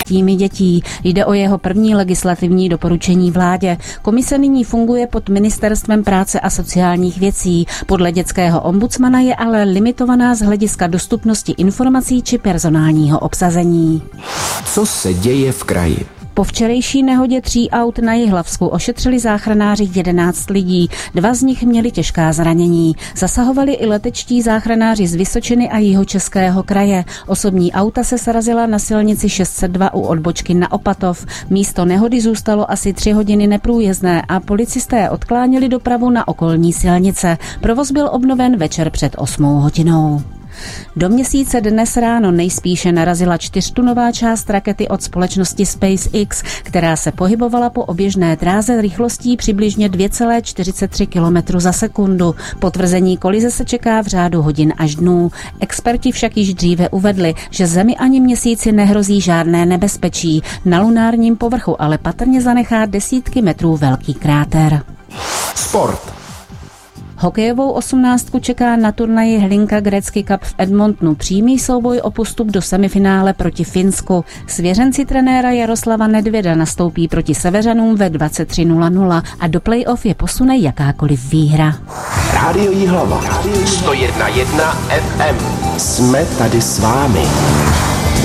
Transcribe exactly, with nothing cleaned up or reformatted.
týmy dětí. Jde o jeho první legislativní doporučení vládě. Komise nyní funguje pod Ministerstvem práce a sociálních věcí. Podle dětského ombudsmana je ale limitovaná z hlediska dostupnosti informací či personálního obsazení. Co se děje v kraji? Po včerejší nehodě tří aut na Jihlavsku ošetřili záchranáři jedenáct lidí. Dva z nich měli těžká zranění. Zasahovali i letečtí záchranáři z Vysočiny a Jihočeského kraje. Osobní auta se srazila na silnici šest set dva u odbočky na Opatov. Místo nehody zůstalo asi tři hodiny neprůjezdné a policisté odkláněli dopravu na okolní silnice. Provoz byl obnoven večer před osmou hodinou. Do Měsíce dnes ráno nejspíše narazila čtyřtunová část rakety od společnosti SpaceX, která se pohybovala po oběžné dráze rychlostí přibližně dvě celé čtyřicet tři kilometru za sekundu. Potvrzení kolize se čeká v řádu hodin až dnů. Experti však již dříve uvedli, že Zemi ani Měsíci nehrozí žádné nebezpečí. Na lunárním povrchu ale patrně zanechá desítky metrů velký kráter. Sport. Hokejovou osmnáctku čeká na turnaji Hlinka Gretzky Cup v Edmontonu přímý souboj o postup do semifinále proti Finsku. Svěřenci trenéra Jaroslava Nedvěda nastoupí proti Seveřanům ve dvacet tři nula nula a do play-off je posune jakákoliv výhra. Rádio Jihlava. sto jedna celá jedna ef em. Jsme tady s vámi.